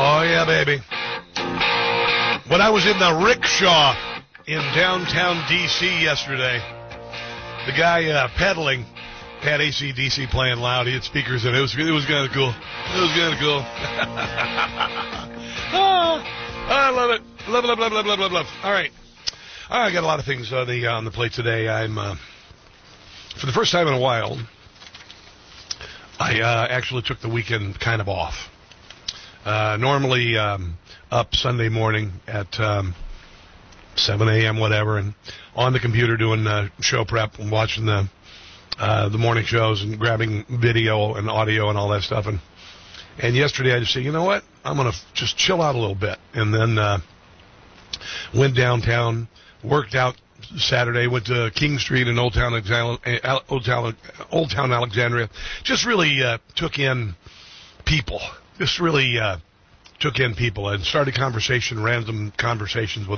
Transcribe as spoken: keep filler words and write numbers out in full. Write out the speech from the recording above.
Oh, yeah, baby. When I was in the rickshaw in downtown D C yesterday, the guy uh, pedaling had A C D C playing loud. He had speakers in it. It was, it was kind of cool. It was kind of cool. oh, I love it. Love, love, love, love, love, love, love. All right. I got a lot of things on the, on the plate today. I'm, uh, for the first time in a while, I uh, actually took the weekend kind of off. Uh, normally um, up Sunday morning at um, seven a.m., whatever, and on the computer doing uh, show prep and watching the uh, the morning shows and grabbing video and audio and all that stuff. And and yesterday I just said, you know what, I'm going to f- just chill out a little bit. And then uh, went downtown, worked out Saturday, went to King Street in Old Town, Old Town, Old Town Alexandria. Just really uh, took in people. Just really uh, took in people and started conversation, random conversations with